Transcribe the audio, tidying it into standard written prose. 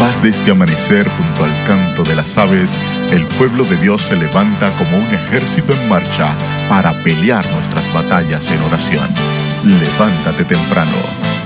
detrás de este amanecer, junto al canto de las aves, el pueblo de Dios se levanta como un ejército en marcha para pelear nuestras batallas en oración. Levántate temprano.